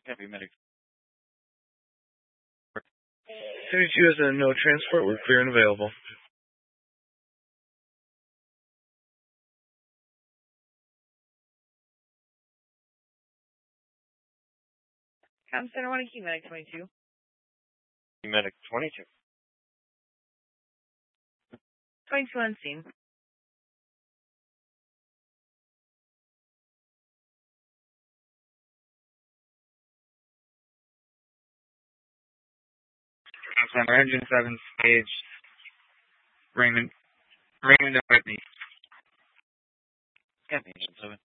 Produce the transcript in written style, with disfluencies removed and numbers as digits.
Heavy medic. 32 has a no transport. We're clear and available. Com Center 1, Key Medic 22. Key Medic 22. 22 on scene. Center Engine 7 stage. Raymond and Whitney. Yeah, Engine 7.